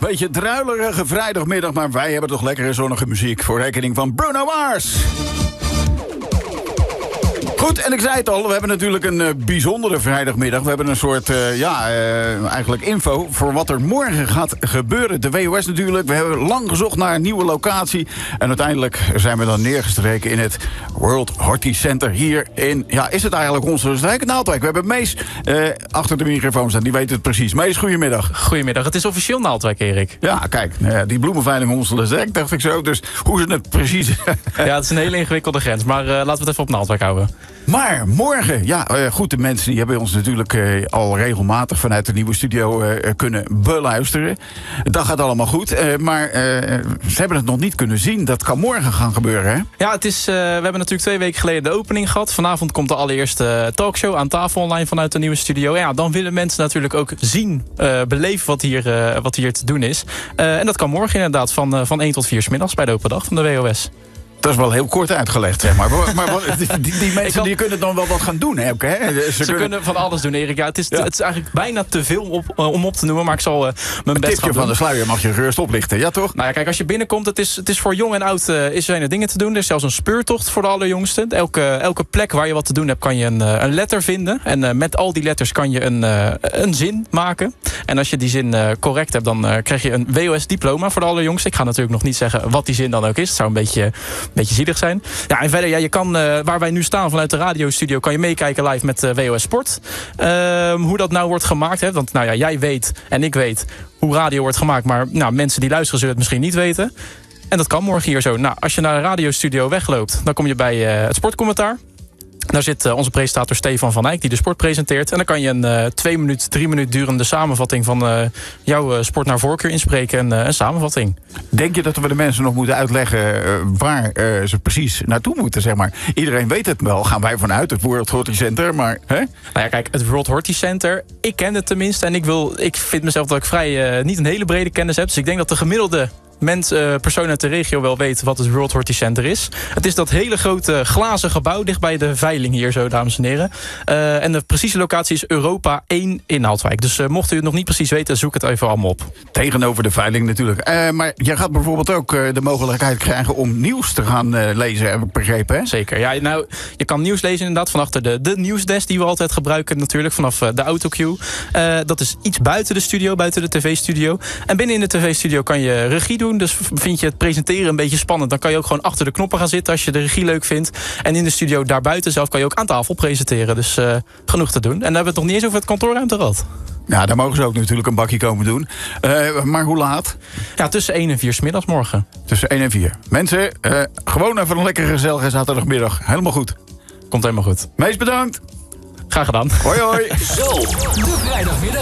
Beetje druilerige vrijdagmiddag, maar wij hebben toch lekkere zonnige muziek voor rekening van Bruno Mars. Goed, en ik zei het al, we hebben natuurlijk een bijzondere vrijdagmiddag. We hebben een soort, eigenlijk info voor wat er morgen gaat gebeuren. De WOS natuurlijk, we hebben lang gezocht naar een nieuwe locatie. En uiteindelijk zijn we dan neergestreken in het World Horti Center hier in, is het eigenlijk onze strijk? Naaldwijk. We hebben Mees achter de microfoon staan, die weet het precies. Mees, goedemiddag. Goedemiddag, het is officieel Naaldwijk, Erik. Ja, kijk, die bloemenveiling Onselezdijk, dacht ik zo. Dus hoe is het precies? Ja, het is een hele ingewikkelde grens, maar laten we het even op Naaldwijk houden. Maar morgen, goed, de mensen die hebben ons natuurlijk al regelmatig vanuit de nieuwe studio kunnen beluisteren. Dat gaat allemaal goed, maar ze hebben het nog niet kunnen zien. Dat kan morgen gaan gebeuren, hè? Ja, het is, we hebben natuurlijk 2 weken geleden de opening gehad. Vanavond komt de allereerste talkshow aan tafel online vanuit de nieuwe studio. Ja, dan willen mensen natuurlijk ook zien, beleven wat hier te doen is. En dat kan morgen inderdaad van 1 tot 4 's middags bij de open dag van de WOS. Dat is wel heel kort uitgelegd, zeg maar. Die mensen die kunnen dan wel wat gaan doen, hè? Ze kunnen van alles doen, Erik. Ja, het is eigenlijk bijna te veel om op te noemen, maar ik zal mijn best gaan doen. Een tipje van de sluier mag je gerust oplichten, ja toch? Nou ja, kijk, als je binnenkomt, het is voor jong en oud zijn er dingen te doen. Er is zelfs een speurtocht voor de allerjongsten. Elke plek waar je wat te doen hebt, kan je een letter vinden. En met al die letters kan je een zin maken. En als je die zin correct hebt, dan krijg je een WOS-diploma voor de allerjongsten. Ik ga natuurlijk nog niet zeggen wat die zin dan ook is. Het zou een beetje zielig zijn. Ja, en verder, je kan, waar wij nu staan vanuit de radiostudio, kan je meekijken live met WOS Sport. Hoe dat nou wordt gemaakt. Hè? Want jij weet en ik weet hoe radio wordt gemaakt. Maar mensen die luisteren zullen het misschien niet weten. En dat kan morgen hier zo. Nou, als je naar de radiostudio wegloopt, dan kom je bij het sportcommentaar. Daar zit onze presentator Stefan van Eyck, die de sport presenteert. En dan kan je een 2 minuut, 3 minuut durende samenvatting van jouw sport naar voorkeur inspreken. En een samenvatting. Denk je dat we de mensen nog moeten uitleggen waar ze precies naartoe moeten, zeg maar? Iedereen weet het wel, gaan wij vanuit, het World Horti Center, maar... Hè? Nou ja, kijk, het World Horti Center, ik ken het tenminste. En ik vind mezelf dat ik vrij niet een hele brede kennis heb. Dus ik denk dat de gemiddelde persoon uit de regio wel weet wat het World Horti Center is. Het is dat hele grote glazen gebouw dicht bij de veiling hier zo, dames en heren. En de precieze locatie is Europa 1 in Naaldwijk. Dus mocht u het nog niet precies weten, zoek het even allemaal op. Tegenover de veiling natuurlijk. Maar jij gaat bijvoorbeeld ook de mogelijkheid krijgen om nieuws te gaan lezen, heb ik begrepen, hè? Zeker. Ja, nou, je kan nieuws lezen inderdaad van achter de nieuwsdesk die we altijd gebruiken natuurlijk, vanaf de autocue. Dat is iets buiten de studio, buiten de tv-studio. En binnen in de tv-studio kan je regie doen. Dus vind je het presenteren een beetje spannend, dan kan je ook gewoon achter de knoppen gaan zitten als je de regie leuk vindt. En in de studio daarbuiten zelf kan je ook aan tafel presenteren. Dus genoeg te doen. En dan hebben we het nog niet eens over het kantoorruimte gehad. Ja, daar mogen ze ook natuurlijk een bakje komen doen. Maar hoe laat? Ja, tussen 1 en 4 's middags morgen. Tussen 1 en 4. Mensen, gewoon even een lekkere gezellige zaterdagmiddag. Helemaal goed. Komt helemaal goed. Meest bedankt. Graag gedaan. Hoi hoi. Zo, de vrijdagmiddag